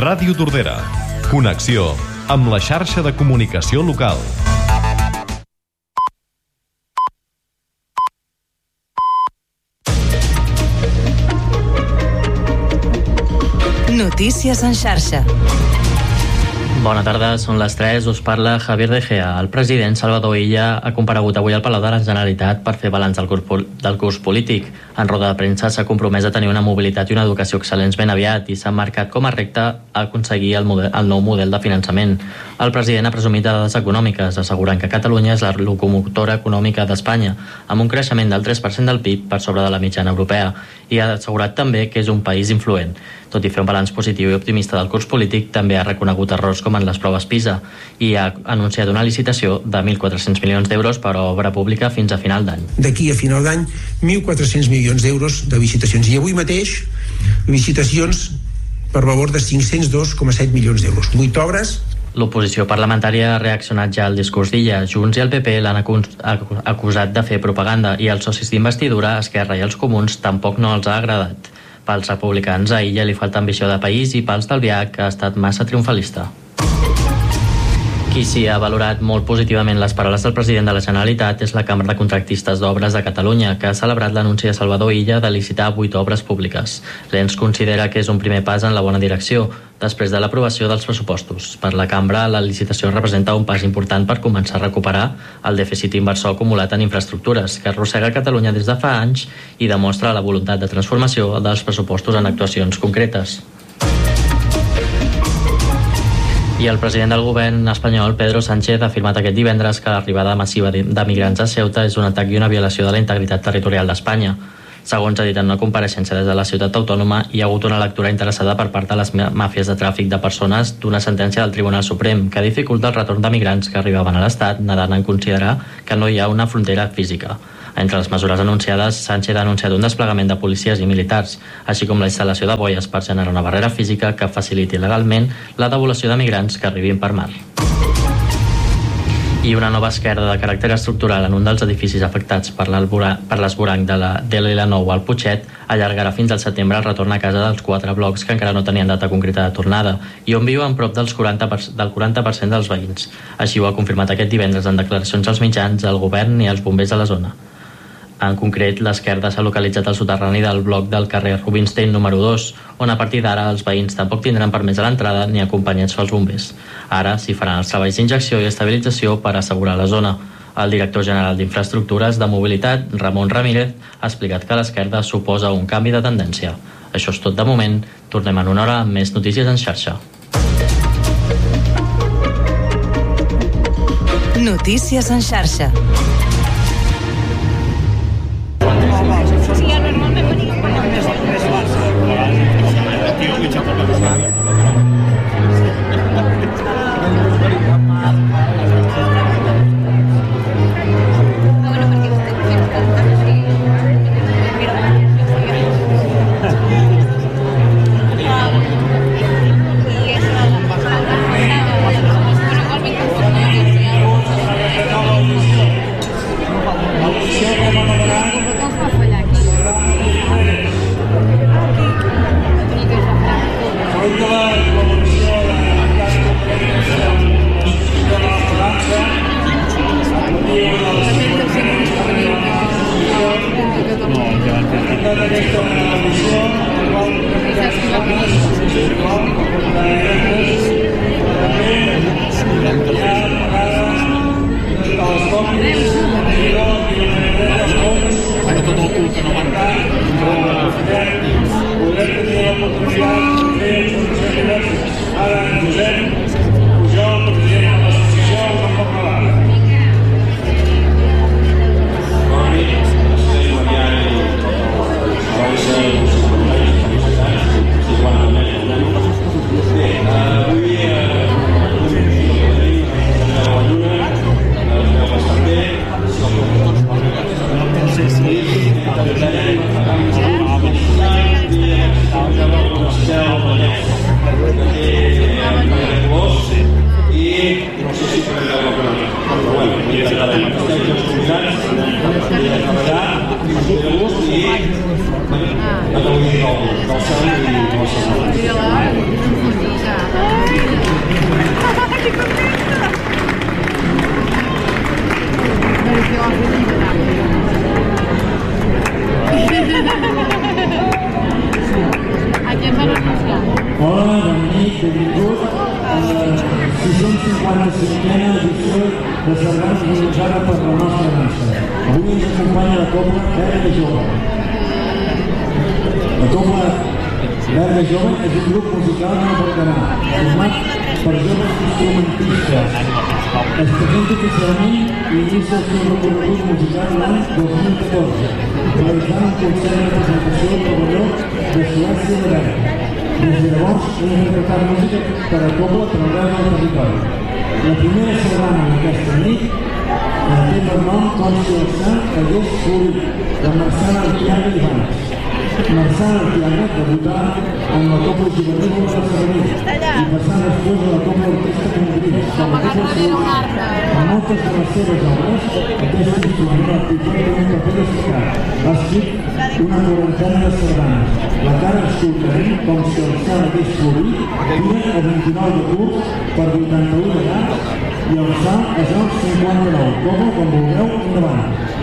Ràdio Tordera. Connexió amb la xarxa de comunicació local. Notícies en xarxa. Bona tarda, són les 3, us parla Javier De Gea. El president Salvador Illa ha comparegut avui al Palau de la Generalitat per fer balanç del curs polític. En roda de premsa s'ha compromès a tenir una mobilitat i una educació excel·lents ben aviat i s'ha marcat com a repte aconseguir el nou model de finançament. El president ha presumit de dades econòmiques, assegurant que Catalunya és la locomotora econòmica d'Espanya, amb un creixement del 3% del PIB per sobre de la mitjana europea, i ha assegurat també que és un país influent. Tot i fer un balanç positiu i optimista del curs polític, també ha reconegut errors com en les proves PISA i ha anunciat una licitació de 1.400 milions d'euros per a obra pública fins a final d'any. D'aquí a final d'any, 1.400 milions d'euros de licitacions. I avui mateix, licitacions per valor de 502,7 milions d'euros. 8 obres. L'oposició parlamentària ha reaccionat ja al discurs d'Illa. Junts i el PP l'han acusat de fer propaganda i els socis d'investidura, Esquerra i els Comuns, tampoc no els ha agradat. Pels republicans, a Illa li falta ambició de país i pels del Viac ha estat massa triomfalista. Qui sí ha valorat molt positivament les paraules del president de la Generalitat és la Cambra de Contractistes d'Obres de Catalunya, que ha celebrat l'anunci de Salvador Illa de licitar 8 obres públiques. L'ENS considera que és un primer pas en la bona direcció, després de l'aprovació dels pressupostos. Per la Cambra, la licitació representa un pas important per començar a recuperar el dèficit inversor acumulat en infraestructures, que arrossega Catalunya des de fa anys i demostra la voluntat de transformació dels pressupostos en actuacions concretes. I el president del govern espanyol, Pedro Sánchez, ha afirmat aquest divendres que l'arribada massiva de migrants a Ceuta és un atac i una violació de la integritat territorial d'Espanya. Segons ha dit en una compareixença des de la ciutat autònoma, hi ha hagut una lectura interessada per part de les màfies de tràfic de persones d'una sentència del Tribunal Suprem que dificulta el retorn de migrants que arribaven a l'Estat, nedant en considerar que no hi ha una frontera física. Entre les mesures anunciades, Sánchez ha anunciat un desplegament de policies i militars, així com la instal·lació de boies per generar una barrera física que faciliti legalment la devolució de migrants que arribin per mar. I una nova esquerda de caràcter estructural en un dels edificis afectats per l'esvoranc de l'L9 al Putxet allargarà fins al setembre el retorn a casa dels 4 blocs que encara no tenien data concreta de tornada i on viuen prop del 40% dels veïns. Així ho ha confirmat aquest divendres en declaracions als mitjans, al govern i als bombers de la zona. En concret, l'esquerda s'ha localitzat al soterrani del bloc del carrer Rubinstein número 2, on a partir d'ara els veïns tampoc tindran permès a l'entrada ni acompanyats pels bombers. Ara s'hi faran els treballs d'injecció i estabilització per assegurar la zona. El director general d'Infraestructures de Mobilitat, Ramon Ramírez, ha explicat que l'esquerda suposa un canvi de tendència. Això és tot de moment. Tornem en una hora amb més notícies en xarxa. Notícies en xarxa. 45a edició de sardanes organitzada per la nostra dansa. Avui ens acompanya la Cobla Verda Jove. La Cobla Verda Jove és un grup musical de Berguedà, format per joves instrumentistes. Es presenta oficialment i inicia el seu recorregut musical l'any 2014, realitzant un concert de presentació al pavelló de Suècia de Berga. Des de llavors hem interpretat música per a Cobla per arreu del territori. La primera sardana d'aquesta nit té per nom Com si el sant hagués florit, de Marçal Artiaga i Valls. Marçal Artiaga debutà amb la Cobla Juvenil de Sabadell i passà després a la Cobla Orquestra Congrés com a Cobla Florit. En moltes de les seves obres, aquest instrument artístic té un paper destacat. Ha escrit una quarantena de sardanes. La cara escoltarem Com si el sant hagués florit, dia el 29 de curs per 81 edats i el sant és el 59. Cobla, quan vulgueu, endavant.